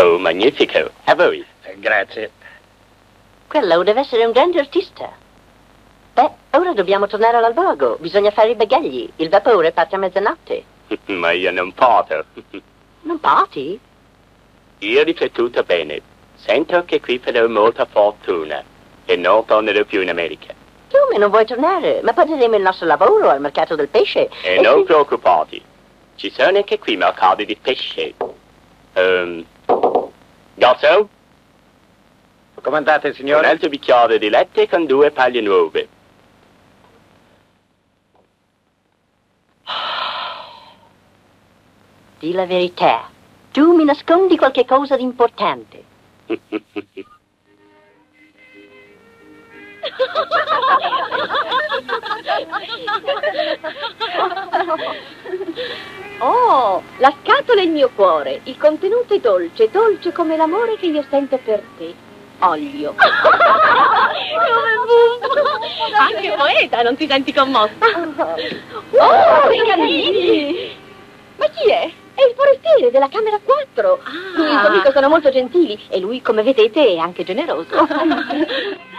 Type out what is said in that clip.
Oh, magnifico. A voi. Grazie. Quello deve essere un grande artista. Beh, ora dobbiamo tornare all'albergo. Bisogna fare i bagagli. Il vapore parte a mezzanotte. Ma io non posso. Non parti? Io ho riflettuto bene. Sento che qui farò molta fortuna e non tornerò più in America. Come non vuoi tornare? Ma porteremo il nostro lavoro al mercato del pesce. E non preoccupati. Ci sono anche qui mercati di pesce. Garçon? Comandate, Un signore? altro bicchiere di latte con 2 paglie nuove. Di la verità. Tu mi nascondi qualche cosa di importante. Oh, la scatola è il mio cuore. Il contenuto è dolce, dolce come l'amore che io sento per te. Olio. Come buffo. Anche poeta, non ti senti commossa? Oh, i canini! Ma chi è? È il forestiere della camera 4. Lui e il suo amico sono molto gentili e lui, come vedete, è anche generoso.